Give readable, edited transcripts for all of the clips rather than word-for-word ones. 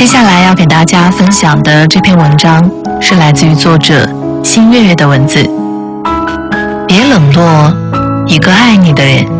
接下来要给大家分享的这篇文章是来自于作者新月月的文字。别冷落一个爱你的人。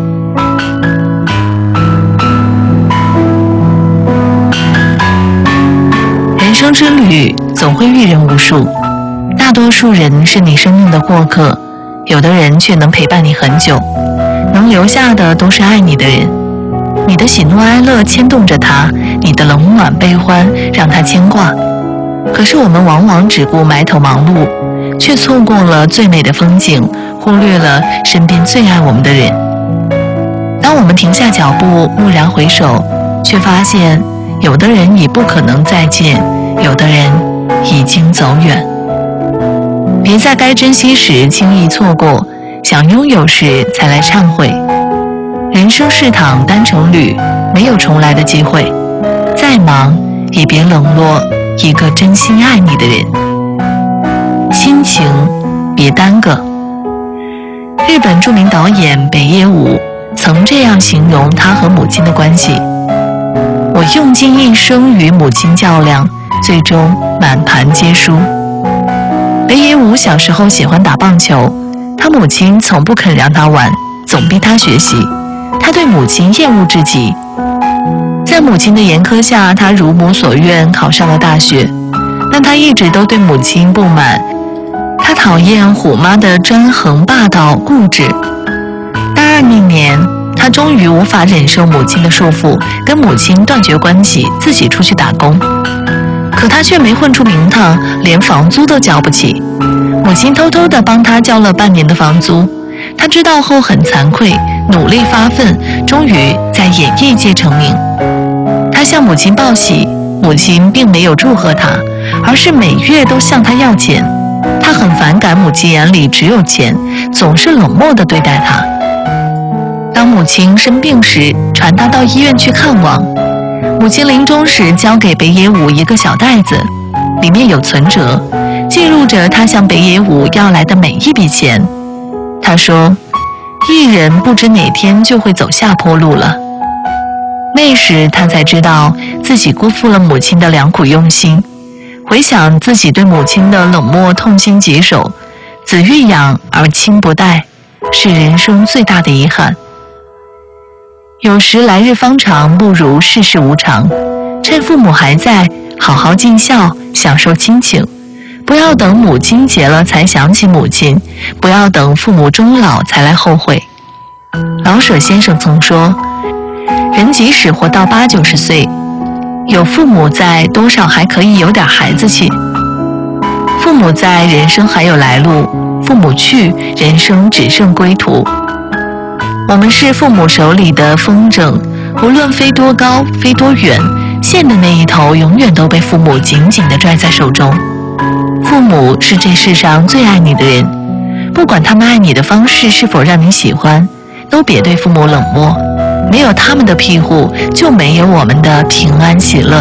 人生之旅总会遇人无数，大多数人是你生命的过客，有的人却能陪伴你很久，能留下的都是爱你的人。你的喜怒哀乐牵动着他，你的冷暖悲欢让他牵挂。可是我们往往只顾埋头忙碌，却错过了最美的风景，忽略了身边最爱我们的人。当我们停下脚步，蓦然回首，却发现有的人已不可能再见，有的人已经走远。别在该珍惜时轻易错过，想拥有时才来忏悔。人生是趟单程旅，没有重来的机会，再忙也别冷落一个真心爱你的人。亲情别耽搁。日本著名导演北野武曾这样形容他和母亲的关系：我用尽一生与母亲较量，最终满盘皆输。北野武小时候喜欢打棒球，他母亲从不肯让他玩，总逼他学习，他对母亲厌恶至极。在母亲的严苛下，他如母所愿考上了大学，但他一直都对母亲不满。他讨厌虎妈的专横霸道固执。大二那年，他终于无法忍受母亲的束缚，跟母亲断绝关系，自己出去打工。可他却没混出名堂，连房租都交不起。母亲偷偷地帮他交了半年的房租，他知道后很惭愧，努力发奋，终于在演艺界成名。他向母亲报喜，母亲并没有祝贺他，而是每月都向他要钱。他很反感母亲眼里只有钱，总是冷漠地对待他。当母亲生病时，传他到医院去看望。母亲临终时交给北野武一个小袋子，里面有存折，记录着他向北野武要来的每一笔钱。他说，艺人不知哪天就会走下坡路了。那时他才知道自己辜负了母亲的良苦用心，回想自己对母亲的冷漠，痛心疾首。子欲养而亲不待，是人生最大的遗憾。有时来日方长，不如世事无常。趁父母还在，好好尽孝，享受亲情。不要等母亲节了才想起母亲，不要等父母终老才来后悔。老舍先生曾说，人即使活到80-90岁，有父母在，多少还可以有点孩子气。父母在，人生还有来路；父母去，人生只剩归途。我们是父母手里的风筝，无论飞多高，飞多远，线的那一头永远都被父母紧紧地拽在手中。父母是这世上最爱你的人，不管他们爱你的方式是否让你喜欢，都别对父母冷漠。没有他们的庇护，就没有我们的平安喜乐。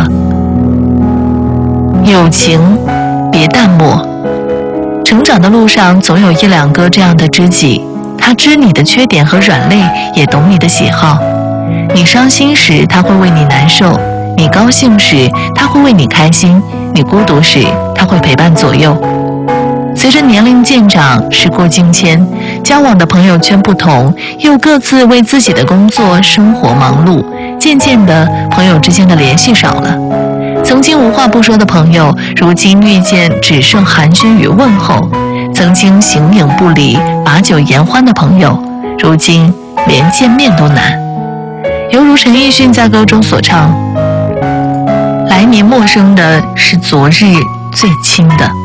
友情别淡漠。成长的路上总有一两个这样的知己，他知你的缺点和软肋，也懂你的喜好。你伤心时他会为你难受，你高兴时他会为你开心，你孤独时他会陪伴左右。随着年龄渐长，时过境迁，交往的朋友圈不同，又各自为自己的工作生活忙碌，渐渐的朋友之间的联系少了。曾经无话不说的朋友，如今遇见只剩寒暄与问候。曾经形影不离，把酒言欢的朋友，如今连见面都难。犹如陈奕迅在歌中所唱，来年陌生的是昨日最亲的。